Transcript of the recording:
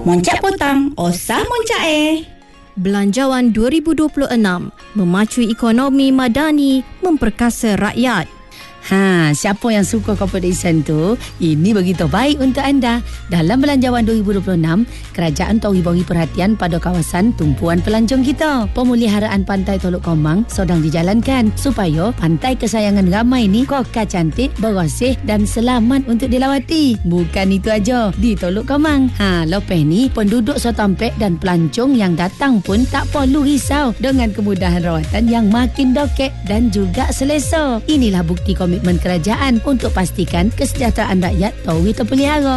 Moncak potang, osah moncak Belanjawan 2026 memacu ekonomi madani, memperkasa rakyat. Siapa yang suka competition tu, ini begitu baik untuk anda. Dalam Belanjawan 2026, kerajaan tahu beri perhatian pada kawasan tumpuan pelancong kita. Pemeliharaan pantai Teluk Komang sedang dijalankan supaya pantai kesayangan ramai ni kokar cantik, bersih dan selamat untuk dilawati. Bukan itu aja, di Teluk Komang. Lepas ni penduduk Sotampek dan pelancong yang datang pun tak perlu risau dengan kemudahan rawatan yang makin dokek dan juga selesa. Inilah bukti komitmen kerajaan untuk pastikan kesejahteraan rakyat tahu terpelihara.